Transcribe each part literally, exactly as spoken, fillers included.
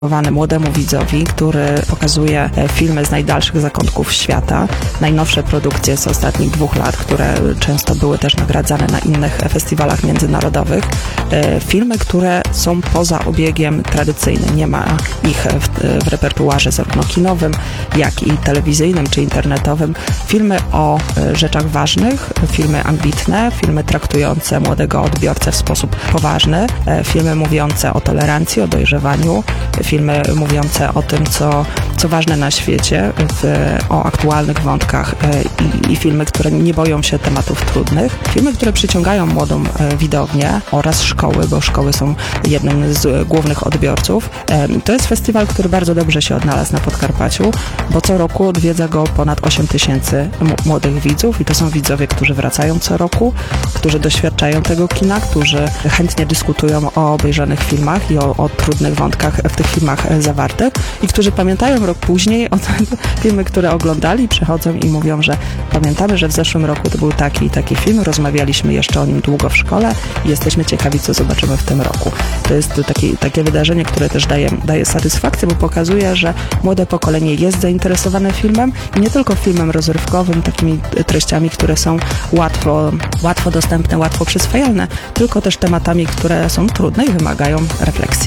młodemu widzowi, który pokazuje filmy z najdalszych zakątków świata, najnowsze produkcje z ostatnich dwóch lat, które często były też nagradzane na innych festiwalach międzynarodowych. Filmy, które są poza obiegiem tradycyjnym. Nie ma ich w, w repertuarze zarówno kinowym, jak i telewizyjnym czy internetowym. Filmy o rzeczach ważnych, filmy ambitne, filmy traktujące młodego odbiorcę w sposób poważny, filmy mówiące o tolerancji, o dojrzewaniu, filmy mówiące o tym, co, co ważne na świecie, w, o aktualnych wątkach i, i filmy, które nie boją się tematów trudnych. Filmy, które przyciągają młodą widownię oraz szkoły, bo szkoły są jednym z głównych odbiorców. To jest festiwal, który bardzo dobrze się odnalazł na Podkarpaciu, bo co roku odwiedza go ponad osiem tysięcy młodych widzów i to są widzowie, którzy wracają co roku, którzy doświadczają tego kina, którzy chętnie dyskutują o obejrzanych filmach i o, o trudnych wątkach w tych filmach zawartych i którzy pamiętają rok później o te filmy, które oglądali, przychodzą i mówią, że pamiętamy, że w zeszłym roku to był taki i taki film, rozmawialiśmy jeszcze o nim długo w szkole i jesteśmy ciekawi, co zobaczymy w tym roku. To jest taki, takie wydarzenie, które też daje, daje satysfakcję, bo pokazuje, że młode pokolenie jest zainteresowane filmem i nie tylko filmem rozrywkowym, takimi treściami, które są łatwo, łatwo dostępne, łatwo przyswajalne, tylko też tematami, które są trudne i wymagają refleksji.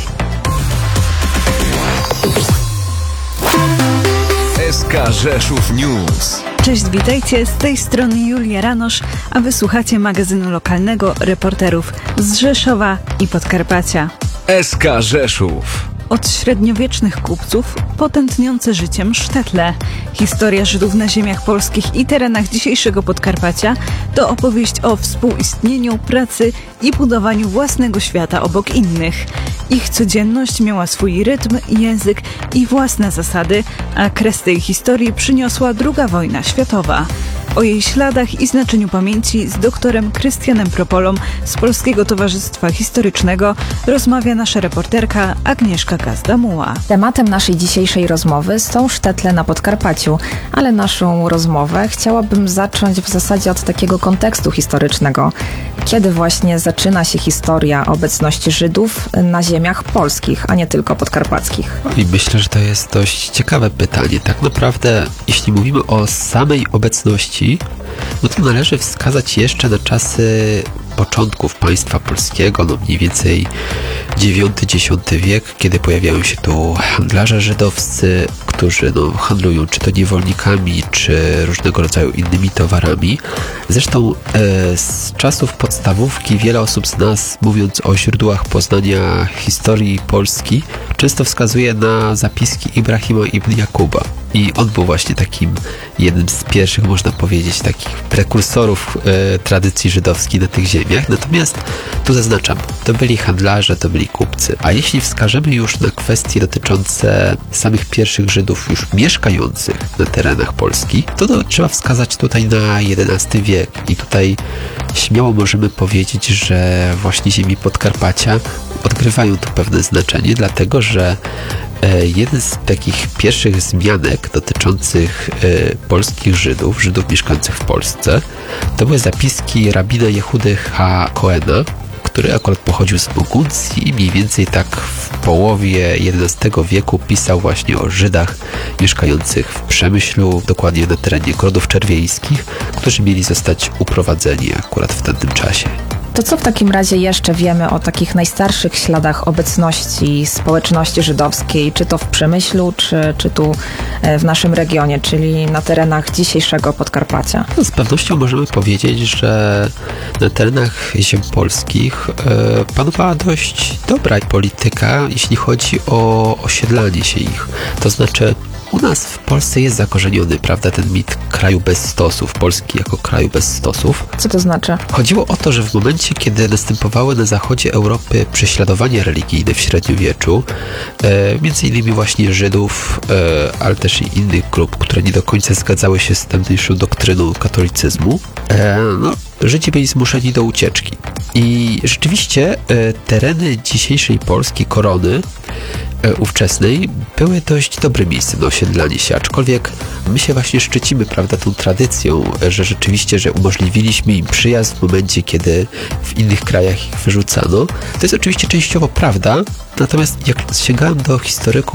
S K Rzeszów News. Cześć, witajcie, z tej strony Julia Ranosz, a wysłuchacie magazynu lokalnego reporterów z Rzeszowa i Podkarpacia. S K Rzeszów. Od średniowiecznych kupców po tętniące życiem sztetle. Historia Żydów na ziemiach polskich i terenach dzisiejszego Podkarpacia to opowieść o współistnieniu, pracy i budowaniu własnego świata obok innych. Ich codzienność miała swój rytm, język i własne zasady, a kres tej historii przyniosła druga wojna światowa. O jej śladach i znaczeniu pamięci z doktorem Krystianem Propolą z Polskiego Towarzystwa Historycznego rozmawia nasza reporterka Agnieszka Gazda-Muła. Tematem naszej dzisiejszej rozmowy są sztetle na Podkarpaciu, ale naszą rozmowę chciałabym zacząć w zasadzie od takiego kontekstu historycznego. Kiedy właśnie zaczyna się historia obecności Żydów na ziemiach polskich, a nie tylko podkarpackich? I myślę, że to jest dość ciekawe pytanie. Tak naprawdę, jeśli mówimy o samej obecności, no to należy wskazać jeszcze na czasy początków państwa polskiego, no mniej więcej dziewiąty dziesiąty wiek, kiedy pojawiają się tu handlarze żydowscy, którzy no, handlują czy to niewolnikami, czy różnego rodzaju innymi towarami. Zresztą e, z czasów podstawówki wiele osób z nas, mówiąc o źródłach poznania historii Polski, często wskazuje na zapiski Ibrahima ibn Jakuba. I on był właśnie takim jednym z pierwszych, można powiedzieć, takich prekursorów e, tradycji żydowskiej na tych ziemiach. Natomiast tu zaznaczam, to byli handlarze, to byli kupcy. A jeśli wskażemy już na kwestie dotyczące samych pierwszych Żydów już mieszkających na terenach Polski, to, to trzeba wskazać tutaj na jedenasty wiek. I tutaj śmiało możemy powiedzieć, że właśnie ziemi Podkarpacia odgrywają tu pewne znaczenie, dlatego że jeden z takich pierwszych wzmianek dotyczących e, polskich Żydów, Żydów mieszkających w Polsce, to były zapiski rabina Jehudy H. Cohena, który akurat pochodził z Burgundii i mniej więcej tak w połowie jedenastego wieku pisał właśnie o Żydach mieszkających w Przemyślu, dokładnie na terenie Grodów Czerwieńskich, którzy mieli zostać uprowadzeni akurat w tamtym czasie. To co w takim razie jeszcze wiemy o takich najstarszych śladach obecności społeczności żydowskiej, czy to w Przemyślu, czy, czy tu w naszym regionie, czyli na terenach dzisiejszego Podkarpacia? No, z pewnością możemy powiedzieć, że na terenach ziem polskich e, panowała dość dobra polityka, jeśli chodzi o osiedlanie się ich. To znaczy u nas w Polsce jest zakorzeniony, prawda, ten mit kraju bez stosów, Polski jako kraju bez stosów. Co to znaczy? Chodziło o to, że w momencie, kiedy następowały na zachodzie Europy prześladowania religijne w średniowieczu, e, między innymi właśnie Żydów, e, ale też i innych grup, które nie do końca zgadzały się z tamtejszą doktryną katolicyzmu, e, no, Żydzi byli zmuszeni do ucieczki. I rzeczywiście e, tereny dzisiejszej Polski, Korony, e, ówczesnej były dość dobrym miejscem na osiedlanie się, aczkolwiek my się właśnie szczycimy, prawda, tą tradycją, że rzeczywiście, że umożliwiliśmy im przyjazd w momencie, kiedy w innych krajach ich wyrzucano. To jest oczywiście częściowo prawda, natomiast jak sięgałem do historyków